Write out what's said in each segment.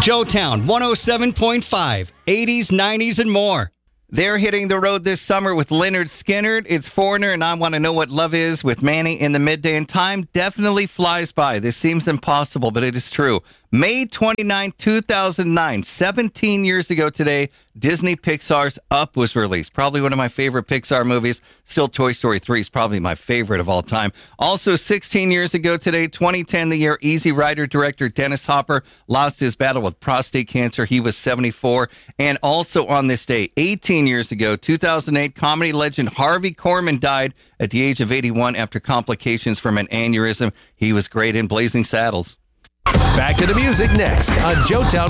Joetown 107.5, 80s, 90s, and more. They're hitting the road this summer with Lynyrd Skynyrd. It's Foreigner, and I Want to Know What Love Is with Manny in the midday. And time definitely flies by. This seems impossible, but it is true. May 29, 2009, 17 years ago today, Disney Pixar's Up was released. Probably one of my favorite Pixar movies. Still, Toy Story 3 is probably my favorite of all time. Also, 16 years ago today, 2010, the year Easy Rider director Dennis Hopper lost his battle with prostate cancer. He was 74. And also on this day, 18 years ago, 2008, comedy legend Harvey Korman died at the age of 81 after complications from an aneurysm. He was great in Blazing Saddles. Back to the music next on Joetown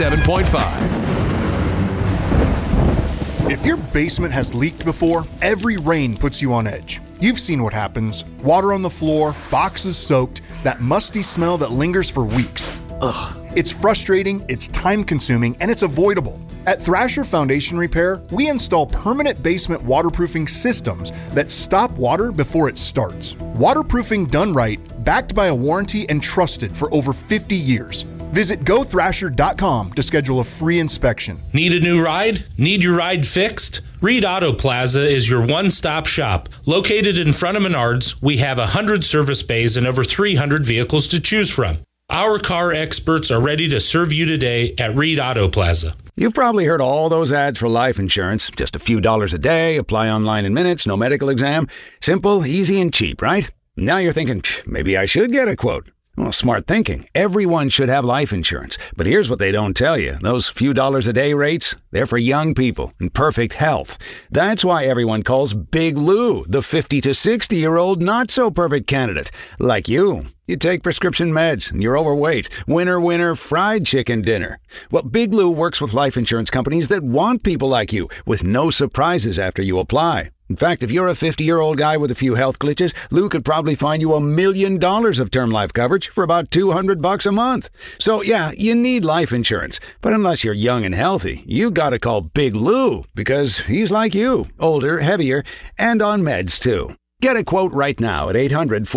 107.5. If your basement has leaked before, every rain puts you on edge. You've seen what happens. Water on the floor, boxes soaked, that musty smell that lingers for weeks. Ugh. It's frustrating, it's time-consuming, and it's avoidable. At Thrasher Foundation Repair, we install permanent basement waterproofing systems that stop water before it starts. Waterproofing done right, backed by a warranty and trusted for over 50 years. Visit GoThrasher.com to schedule a free inspection. Need a new ride? Need your ride fixed? Reed Auto Plaza is your one-stop shop. Located in front of Menards, we have 100 service bays and over 300 vehicles to choose from. Our car experts are ready to serve you today at Reed Auto Plaza. You've probably heard all those ads for life insurance. Just a few dollars a day, apply online in minutes, no medical exam. Simple, easy, and cheap, right? Now you're thinking, maybe I should get a quote. Well, smart thinking. Everyone should have life insurance. But here's what they don't tell you. Those few dollars a day rates, they're for young people in perfect health. That's why everyone calls Big Lou the 50 to 60-year-old not-so-perfect candidate. Like you. You take prescription meds and you're overweight. Winner, winner, fried chicken dinner. Well, Big Lou works with life insurance companies that want people like you with no surprises after you apply. In fact, if you're a 50-year-old guy with a few health glitches, Lou could probably find you $1 million of term life coverage for about $200 a month. So, yeah, you need life insurance. But unless you're young and healthy, you gotta call Big Lou because he's like you, older, heavier, and on meds, too. Get a quote right now at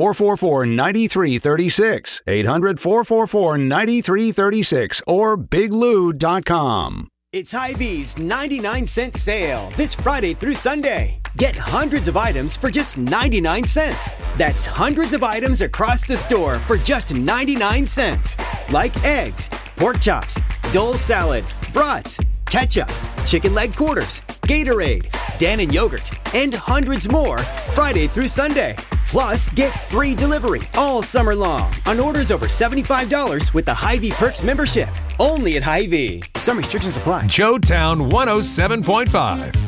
800-444-9336, 800-444-9336, or biglou.com. It's Hy-Vee's 99-cent sale this Friday through Sunday. Get hundreds of items for just 99 cents. That's hundreds of items across the store for just 99 cents. Like eggs, pork chops, Dole salad, brats, ketchup, chicken leg quarters, Gatorade, Dannon yogurt, and hundreds more Friday through Sunday. Plus, get free delivery all summer long on orders over $75 with the Hy-Vee Perks membership. Only at Hy-Vee. Some restrictions apply. Joetown 107.5.